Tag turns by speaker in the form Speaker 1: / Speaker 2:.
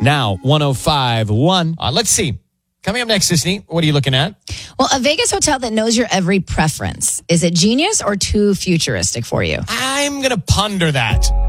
Speaker 1: Now, 105.1. Let's see. Coming up next, Sisney, what are you looking at?
Speaker 2: Well, a Vegas hotel that knows your every preference. Is it genius or too futuristic for you?
Speaker 1: I'm going to ponder that.